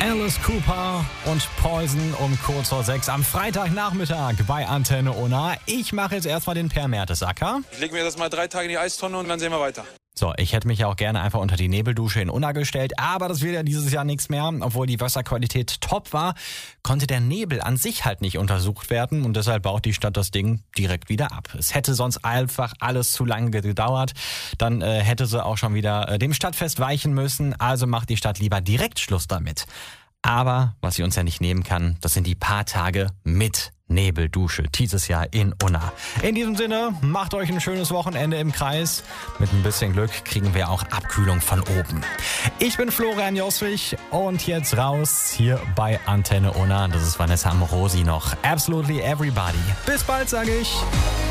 Alice Cooper und Poison um kurz vor 6 am Freitagnachmittag bei Antenne Unna. Ich mache jetzt erstmal den Per Mertesacker. Ich lege mir das mal 3 Tage in die Eistonne und dann sehen wir weiter. So, ich hätte mich ja auch gerne einfach unter die Nebeldusche in Unna gestellt, aber das wird ja dieses Jahr nichts mehr. Obwohl die Wasserqualität top war, konnte der Nebel an sich halt nicht untersucht werden und deshalb baut die Stadt das Ding direkt wieder ab. Es hätte sonst einfach alles zu lange gedauert, dann hätte sie auch schon wieder dem Stadtfest weichen müssen, also macht die Stadt lieber direkt Schluss damit. Aber was sie uns ja nicht nehmen kann, das sind die paar Tage mit Nebeldusche dieses Jahr in Unna. In diesem Sinne, macht euch ein schönes Wochenende im Kreis. Mit ein bisschen Glück kriegen wir auch Abkühlung von oben. Ich bin Florian Joswig und jetzt raus hier bei Antenne Unna. Das ist Vanessa Amorosi noch. Absolutely Everybody. Bis bald, sage ich.